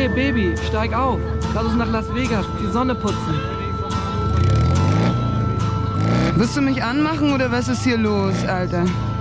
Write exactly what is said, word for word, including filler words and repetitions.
Hey, Baby, steig auf. Lass uns nach Las Vegas, die Sonne putzen. Wirst du mich anmachen oder was ist hier los, Alter?